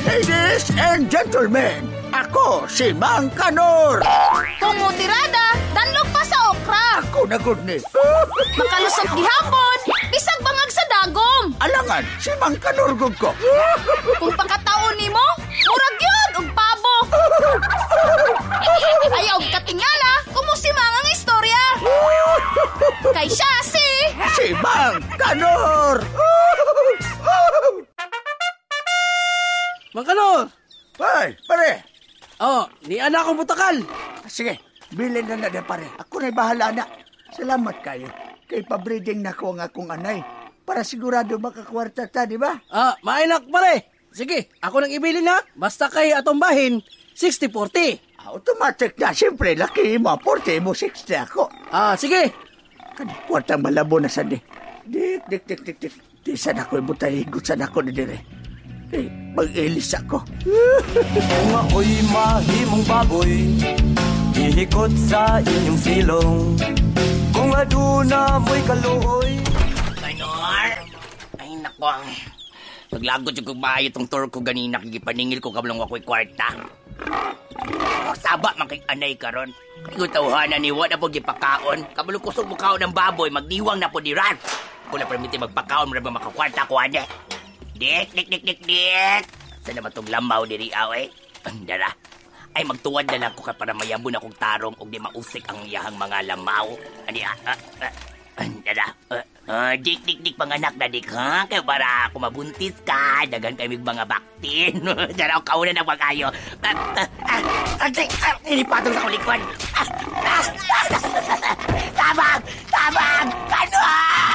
Ladies and gentlemen, ako si Mang Kanor. Tumutirada, danlog pa sa okra. Ako na good ni. Makalusot gihapon, bisag bangag sa dagom. Alangan, si Mang Kanor gud ko. Kung pakataon nimo, murag yun og pabo. Ayaw katingala, kumusimang ang istorya. Kay siya Si Mang Kanor. Mang Kanor! Ay, pare. Oh, ni anak akong butakal. Sige, bilin na pare. Ako na'y bahala na. Salamat kayo. Kay pabreeding na ko ang akong anay. Para sigurado makakwarta ta, di ba? Mainak pare. Sige, ako nang ibilin na. Basta kay atong bahin, 60-40. Automatic na. Siyempre, laki mo. 40 mo, 60 ako. Sige. Kwartang malabo na sa di. Dik. Di sana ako'y butay. Higot sana ako na dire. Mag-ilis ako. Kung ako'y mahimong baboy, ihikot sa inyong silong. Kung aduna mo'y kaluoy. Kanor! Ay, nako. Naglagot yung kumahay itong tour ko ganina. Kikipaningil ko kablang ako'y kwarta. Saba man kay anay karon. Igutawhanan ni Wada po gipakaon. Kabalo kusog mukaon ng baboy, magdiwang na po di ran. Kung na permiti magpakaon, marami makakwarta ko ane. Dik. Sana ba itong lamaw diri awe? Andara. Ay magtuwad na lang ko para mayabon akong tarong o di mausik ang iyahang mga lamaw. Ani, andara. Dik, panganak na dik, ha? Kaya para ako mabuntis ka, dagan kami mga baktin. Dara, kauna na pag-ayo. Inipatong sa kulikon. Tabang! Kanor!